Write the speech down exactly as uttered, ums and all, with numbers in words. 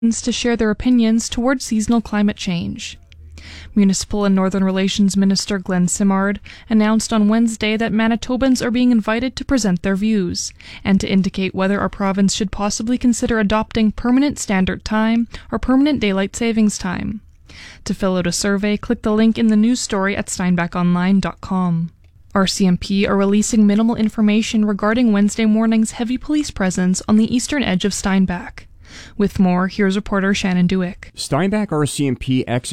to share their opinions toward seasonal climate change. Municipal and Northern Relations Minister Glenn Simard announced on Wednesday that Manitobans are being invited to present their views and to indicate whether our province should possibly consider adopting permanent standard time or permanent daylight savings time. To fill out a survey, click the link in the news story at steinbach online dot com. R C M P are releasing minimal information regarding Wednesday morning's heavy police presence on the eastern edge of Steinbach. With more, here's reporter Shannon Dewick. Steinbach R C M P ex